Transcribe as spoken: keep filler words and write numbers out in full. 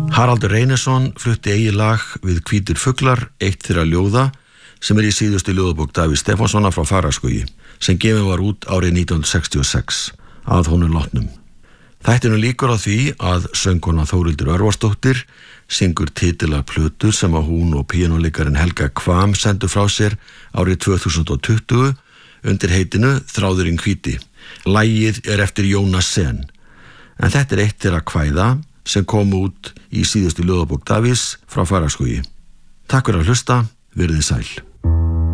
Haraldur Reynisson flutti eigið lag við Hvítir fuglar, eitt þeirra ljóða sem er í síðustu ljóðabók Davíðs Stefánsssonar frá Fagraskógi sem gefin var út árið nítján hundruð sextíu og sex að honum látnum. Þættinum lýkur á því að söngkona Þórhildur Örvarsdóttir syngur titila plötu sem að hún og píanóleikarinn Helga Kvam sendu frá sér árið tvö þúsund og tuttugu undir heitinu Þráðurinn hvíti. Lagið er eftir Jónas Sen, en þetta er eitt þeirra kvæða sem kom út í síðustu ljóðabók Davíðs frá Fagraskógi. Takk fyrir að hlusta, verið sæl.